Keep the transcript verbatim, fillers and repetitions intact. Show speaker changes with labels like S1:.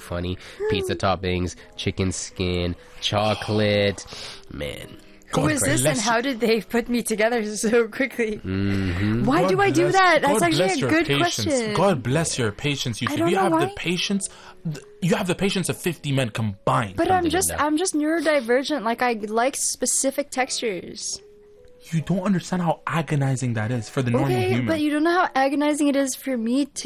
S1: funny. Pizza toppings, chicken skin, chocolate. Man.
S2: Who is this and how did they put me together so quickly?
S1: Mm-hmm.
S2: Why
S3: God
S2: do I do
S3: bless-
S2: that? That's
S3: God
S2: actually
S3: bless
S2: a
S3: your
S2: good
S3: patience.
S2: question.
S3: God bless your patience. You
S2: I
S3: see,
S2: don't
S3: you
S2: know
S3: have
S2: why.
S3: the patience. th- You have the patience of fifty men combined.
S2: But I'm just
S1: like that.
S2: I'm just neurodivergent. Like I like specific textures.
S3: You don't understand how agonizing that is for the normal
S2: Okay,
S3: human.
S2: but you don't know how agonizing it is for me to